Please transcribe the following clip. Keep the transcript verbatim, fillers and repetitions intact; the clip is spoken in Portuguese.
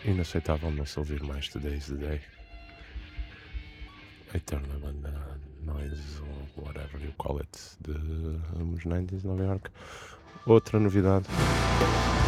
inaceitável não se ouvir mais Today's the Day. A eterna banda noise ou whatever you call it de nos nineties Nova York. Outra novidade